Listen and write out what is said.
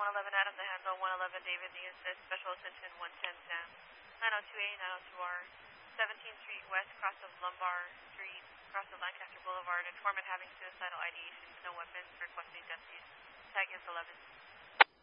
111 out of the handle, 111 David, the assist, special attention 110 Sam. 902A, 902R, 17th Street West, cross of Lombard Street, cross of Lancaster Boulevard, informant having suicidal ideation, no weapons, requesting deputies. Tag is 11.